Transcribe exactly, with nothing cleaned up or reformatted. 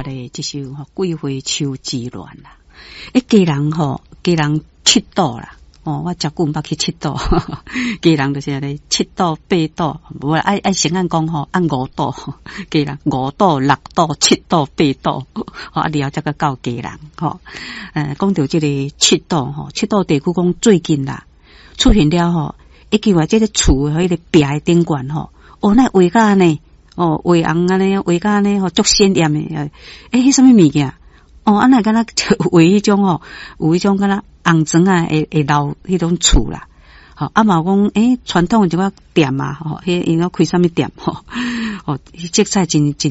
发的这首吼《桂花秋之恋》啦。诶，家人吼，家人七岛啦。哦，我食久捌去七岛，家人就是咧七岛八岛，无爱爱先按讲吼，按五岛，家人五岛六岛七岛八岛，吼啊了才个到家人吼。呃，讲到这个七岛吼，七岛地区讲最近啦，出现了吼，一句话这个厝迄个壁的顶管吼，哦那画甲呢，哦画红安尼，画甲呢吼足鲜艳诶，诶，迄什么物件？哦，安那敢若画迄种吼，有迄种敢若红砖啊，会会留迄种厝啦。吼，啊嘛讲，诶，传统一个店啊，吼，迄因个开啥物店吼，哦，色彩真真。